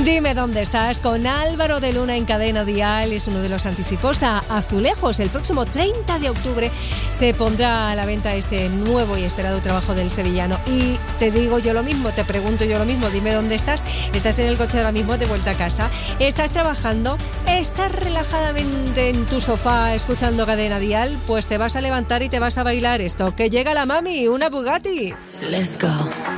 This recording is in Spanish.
Dime dónde estás con Álvaro de Luna en Cadena Dial. Es uno de los anticipos a Azulejos. El próximo 30 de octubre se pondrá a la venta este nuevo y esperado trabajo del sevillano. Y te digo yo lo mismo, te pregunto yo lo mismo. Dime dónde estás. ¿Estás en el coche ahora mismo de vuelta a casa? ¿Estás trabajando? ¿Estás relajadamente en tu sofá escuchando Cadena Dial? Pues te vas a levantar y te vas a bailar esto. Que llega la mami, una Bugatti. Let's go.